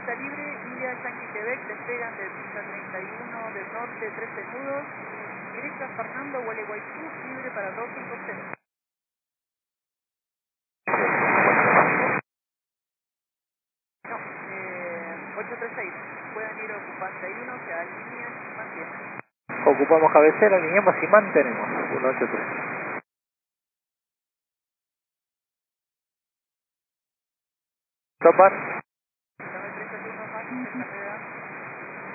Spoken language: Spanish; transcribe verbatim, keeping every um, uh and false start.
pista libre, India Yankee Quebec, despegan de pista treinta y uno del norte, trece nudos, directo a Fernando Gualeguaychú, libre para dos cinco cero. No, eh, ocho tres seis, pueden ir ocupante uno, se alinean y mantienen. Ocupamos cabecera, alineamos y mantenemos. uno ocho tres. Topar. Dame treinta segundos más, el carrera